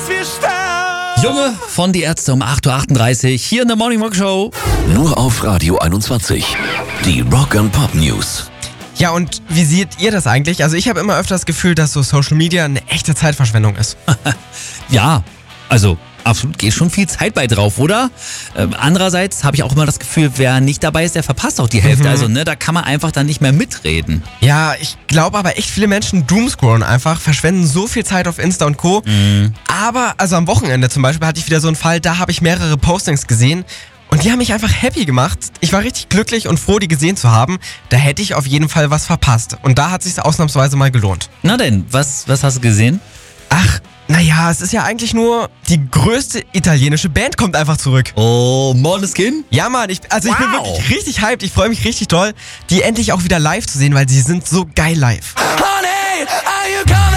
dass wir sterben. Junge von Die Ärzte um 8.38 Uhr hier in der Morning Rock Show. Nur auf Radio 21. Die Rock and Pop News. Ja, und wie seht ihr das eigentlich? Also ich habe immer öfter das Gefühl, dass so Social Media eine echte Zeitverschwendung ist. Ja, also absolut geht schon viel Zeit bei drauf, oder? Andererseits habe ich auch immer das Gefühl, wer nicht dabei ist, der verpasst auch die Hälfte. Also da kann man einfach dann nicht mehr mitreden. Ja, ich glaube aber echt viele Menschen doomscrollen einfach, verschwenden so viel Zeit auf Insta und Co. Aber also am Wochenende zum Beispiel hatte ich wieder so einen Fall, da habe ich mehrere Postings gesehen. Und die haben mich einfach happy gemacht. Ich war richtig glücklich und froh, die gesehen zu haben. Da hätte ich auf jeden Fall was verpasst. Und da hat es sich ausnahmsweise mal gelohnt. Na denn, was hast du gesehen? Ach, naja, es ist ja eigentlich nur die größte italienische Band kommt einfach zurück. Oh, Måneskin? Ja, Mann, ich bin wirklich richtig hyped. Ich freue mich richtig doll, die endlich auch wieder live zu sehen, weil sie sind so geil live. Honey, are you coming?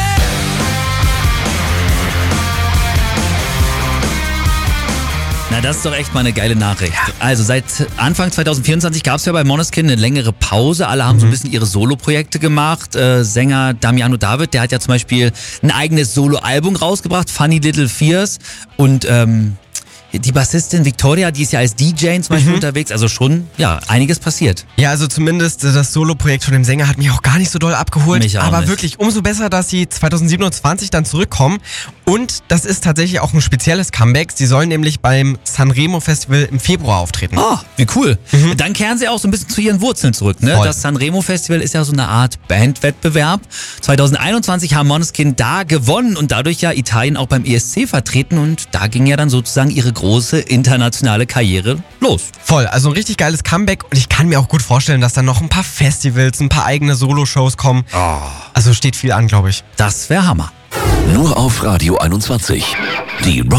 Na, das ist doch echt mal eine geile Nachricht. Also seit Anfang 2024 gab es ja bei Måneskin eine längere Pause. Alle haben so ein bisschen ihre Solo-Projekte gemacht. Sänger Damiano David, der hat ja zum Beispiel ein eigenes Solo-Album rausgebracht, Funny Little Fears. Und die Bassistin Victoria, die ist ja als DJ zum Beispiel unterwegs. Also schon, ja, einiges passiert. Ja, also zumindest das Solo-Projekt von dem Sänger hat mich auch gar nicht so doll abgeholt. Mich auch aber nicht. wirklich umso besser, dass sie 2027 dann zurückkommen. Und das ist tatsächlich auch ein spezielles Comeback. Sie sollen nämlich beim Sanremo Festival im Februar auftreten. Oh, wie cool. Dann kehren sie auch so ein bisschen zu ihren Wurzeln zurück. Ne? Voll. Das Sanremo Festival ist ja so eine Art Bandwettbewerb. 2021 haben Måneskin da gewonnen und dadurch ja Italien auch beim ESC vertreten. Und da ging ja dann sozusagen ihre große internationale Karriere los. Voll, also ein richtig geiles Comeback. Und ich kann mir auch gut vorstellen, dass dann noch ein paar Festivals, ein paar eigene Solo-Shows kommen. Also steht viel an, glaube ich. Das wäre Hammer. Nur auf Radio 21. Die Rock